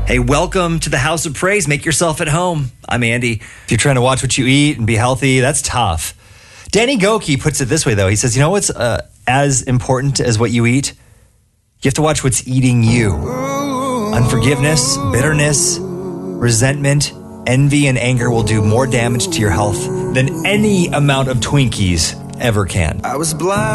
Hey, welcome to the House of Praise. Make yourself at home. I'm Andy. If you're trying to watch what you eat and be healthy, that's tough. Danny Goki puts it this way, though. He says, you know what's as important as what you eat? You have to watch what's eating you. Unforgiveness, bitterness, resentment, envy, and anger will do more damage to your health than any amount of Twinkies ever can. I was blind.